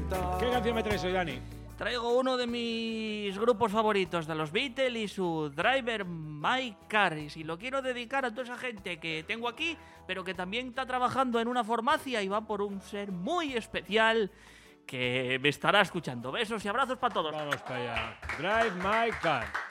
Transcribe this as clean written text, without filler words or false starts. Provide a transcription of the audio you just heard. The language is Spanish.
momento. ¿Qué canción me traes hoy, Dani? Traigo uno de mis grupos favoritos de los Beatles y su Driver My Car. Y si lo quiero dedicar a toda esa gente que tengo aquí, pero que también está trabajando en una farmacia y va por un ser muy especial que me estará escuchando. Besos y abrazos para todos. Vamos para allá. Drive My Car.